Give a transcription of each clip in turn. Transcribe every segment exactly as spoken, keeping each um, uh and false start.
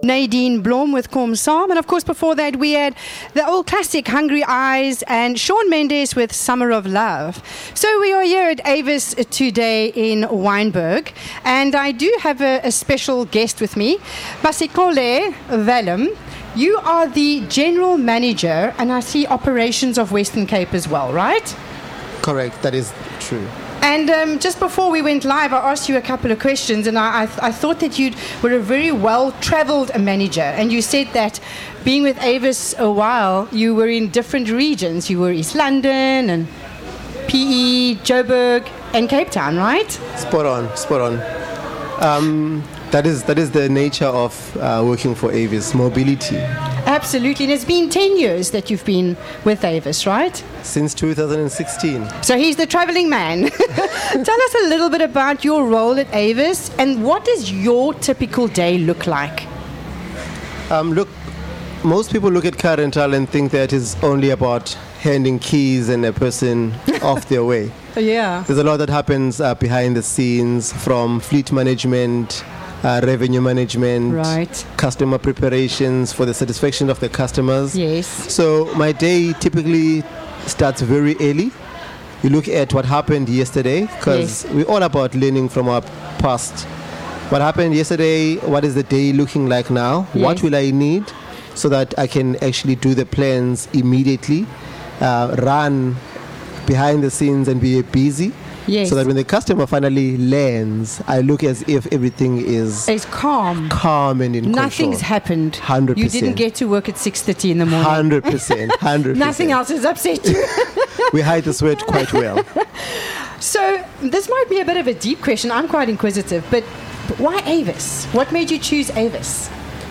Nadine Blom with Kom Saam. And of course, before that, we had the old classic Hungry Eyes and Shawn Mendes with Summer of Love. So we are here at Avis today in Wynberg. And I do have a, a special guest with me, Masekole Vellum. You are the general manager, and I see operations of Western Cape as well, right? Correct, that is true. And um, just before we went live, I asked you a couple of questions, and I, I, th- I thought that you were a very well-travelled manager. And you said that being with Avis a while, you were in different regions. You were East London and P E, Joburg, and Cape Town, right? Spot on, spot on. Um, that is that is the nature of uh, working for Avis, mobility. Absolutely, and it's been ten years that you've been with Avis, right? Since two thousand sixteen. So he's the travelling man. Tell us a little bit about your role at Avis, and what does your typical day look like? Um, look, most people look at car rental and think that it's only about handing keys and a person off their way. Yeah. There's a lot that happens uh, behind the scenes, from fleet management, uh, revenue management, right, customer preparations for the satisfaction of the customers. Yes. So my day typically starts very early. You look at what happened yesterday, because yes, we're all about learning from our past. What happened yesterday, what is the day looking like now? Yes. What will I need so that I can actually do the plans immediately, uh, run behind the scenes and be busy. Yes. So that when the customer finally lands, I look as if everything is it's calm, calm and in Nothing's control. happened. one hundred percent. You didn't get to work at six thirty in the morning. one hundred percent. one hundred percent. Nothing else has upset you. We hide the sweat quite well. So this might be a bit of a deep question. I'm quite inquisitive, but, but why Avis? What made you choose Avis?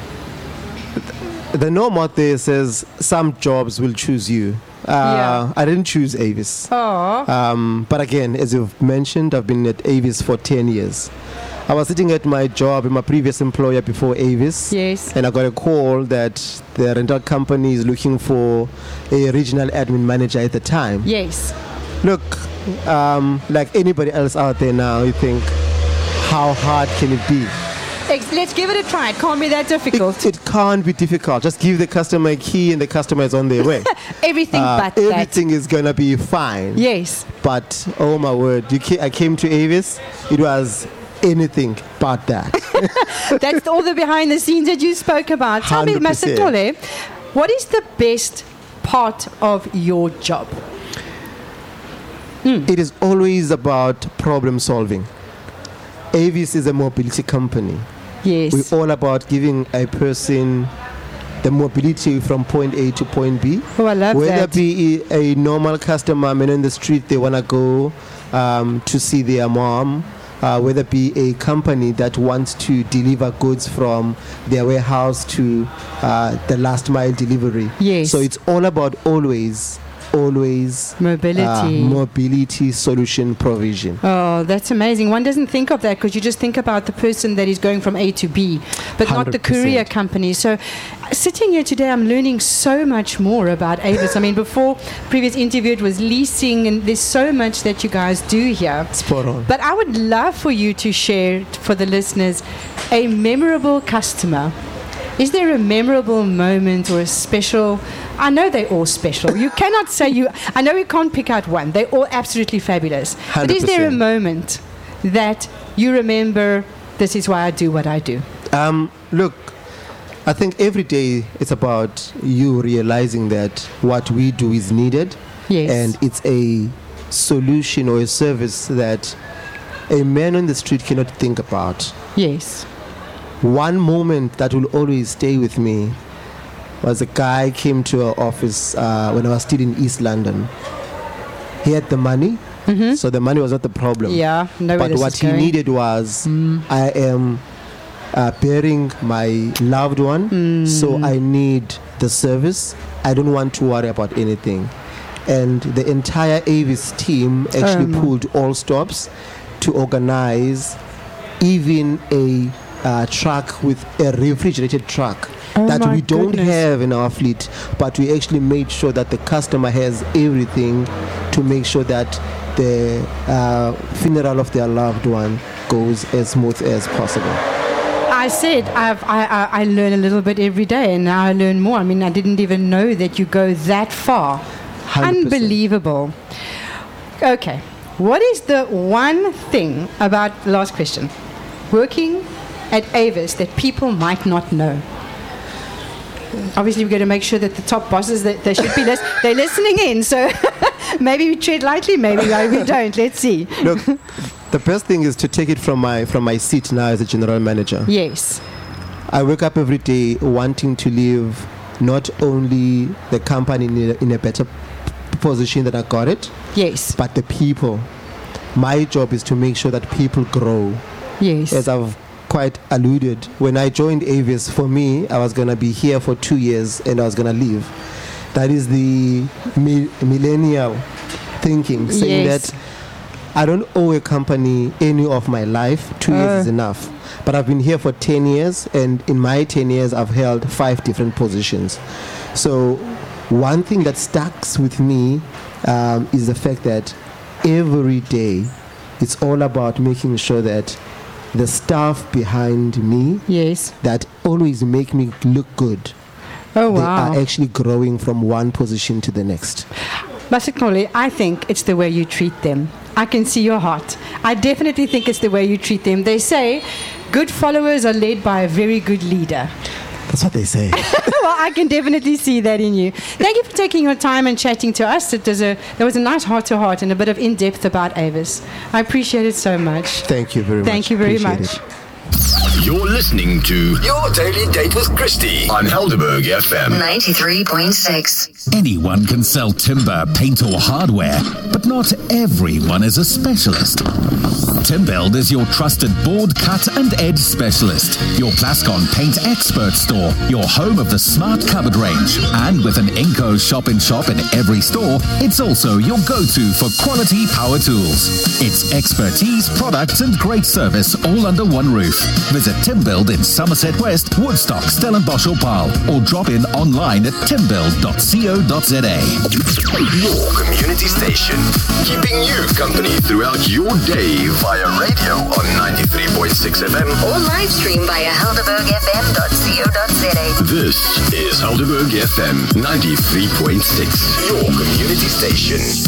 The norm out there says some jobs will choose you. Uh, yeah. I didn't choose Avis. Oh. Um, but again, as you've mentioned, I've been at Avis for ten years. I was sitting at my job in my previous employer before Avis. Yes. And I got a call that the rental company is looking for a regional admin manager at the time. Yes. Look, um, like anybody else out there now, you think, how hard can it be? Let's give it a try. It can't be that difficult. It, it can't be difficult. Just give the customer a key and the customer is on their way. Everything uh, but everything that. is going to be fine. Yes. But, oh my word, you ca- I came to Avis, it was anything but that. That's all the behind the scenes that you spoke about. Tell me, Masekole, what is the best part of your job? Mm. It is always about problem solving. Avis is a mobility company. Yes. We're all about giving a person the mobility from point A to point B. Oh, I love Whether that. Whether be a normal customer, man in the street, they want to go um, to see their mom, uh, whether it be a company that wants to deliver goods from their warehouse to uh, the last mile delivery. Yes. So it's all about always always mobility uh, mobility solution provision. Oh, that's amazing. One doesn't think of that because you just think about the person that is going from A to B, but one hundred percent. Not the courier company. So sitting here today, I'm learning so much more about Avis. I mean, before previous interview it was leasing, and there's so much that you guys do here. Spot on. But I would love for you to share for the listeners a memorable customer. Is there a memorable moment or a special? I know they're all special. You cannot say you... I know you can't pick out one. They're all absolutely fabulous. one hundred percent. But is there a moment that you remember, this is why I do what I do? Um, look, I think every day it's about you realizing that what we do is needed. Yes. And it's a solution or a service that a man on the street cannot think about. Yes. One moment that will always stay with me was a guy came to our office uh, when I was still in East London. He had the money, mm-hmm. so the money was not the problem. Yeah, no. But what he going. needed was, mm. I am uh, burying my loved one, mm. so I need the service. I don't want to worry about anything. And the entire Avis team actually um. pulled all stops to organize even a Uh, truck with a refrigerated truck oh that we don't goodness. have in our fleet, but we actually made sure that the customer has everything to make sure that the uh, funeral of their loved one goes as smooth as possible. I said I've, I, I, I learn a little bit every day, and now I learn more. I mean, I didn't even know that you go that far. one hundred percent. Unbelievable. Okay. What is the one thing about, last question, working at Avis that people might not know? Obviously, we're going to make sure that the top bosses, that they should be lis- they're listening in. So maybe we tread lightly, maybe we don't. Let's see. Look, the best thing is to take it from my from my seat now as a general manager. Yes. I wake up every day wanting to leave not only the company in a, in a better p- position that I got it, Yes. but the people. My job is to make sure that people grow. Yes. As I've quite alluded, when I joined Avis, for me, I was going to be here for two years and I was going to leave. That is the mi- millennial thinking, saying Yes. that I don't owe a company any of my life. Two Uh. years is enough. But I've been here for ten years, and in my ten years, I've held five different positions. So one thing that sticks with me um, is the fact that every day it's all about making sure that the staff behind me Yes. that always make me look good, Oh, they wow. are actually growing from one position to the next. Masikole, I think it's the way you treat them. I can see your heart. I definitely think it's the way you treat them. They say good followers are led by a very good leader. That's what they say. Well, I can definitely see that in you. Thank you for taking your time and chatting to us. It was a, there was a nice heart-to-heart and a bit of in-depth about Avis. I appreciate it so much. Thank you very much. Thank you very Appreciate much. it. You're listening to Your Daily Date with Christy on Helderberg F M. ninety-three point six. Anyone can sell timber, paint or hardware, but not everyone is a specialist. Timbuild is your trusted board, cut and edge specialist, your Plascon paint expert store, your home of the smart cupboard range. And with an Inco shop-in-shop in every store, it's also your go-to for quality power tools. It's expertise, products and great service all under one roof. Visit Timbuild in Somerset West, Woodstock, Stellenbosch or Paarl, or drop in online at timbuild dot co dot za. Your community station, keeping you company throughout your day via radio on ninety-three point six F M. Or live stream via helderberg f m dot co dot za. This is Helderberg F M ninety-three point six, your community station.